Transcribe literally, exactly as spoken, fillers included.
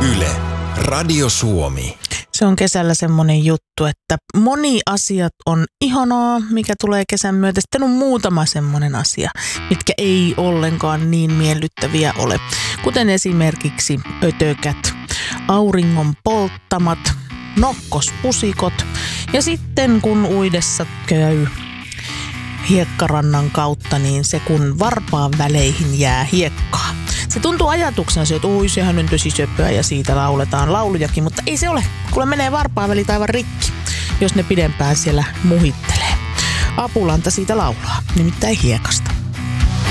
Yle, Radio Suomi. Se on kesällä semmoinen juttu, että moni asiat on ihanaa, mikä tulee kesän myötä. Sitten on muutama semmoinen asia, mitkä ei ollenkaan niin miellyttäviä ole. Kuten esimerkiksi ötökät, auringon polttamat, nokkospusikot ja sitten kun uidessa käy hiekkarannan kautta, niin se kun varpaan väleihin jää hiekkaa. Se tuntuu ajatuksena se, että oi sehän on tosi söpöä ja siitä lauletaan laulujakin, mutta ei se ole. Kuule menee varpaan välit aivan rikki, jos ne pidempään siellä muhittelee. Apulanta siitä laulaa, nimittäin hiekasta.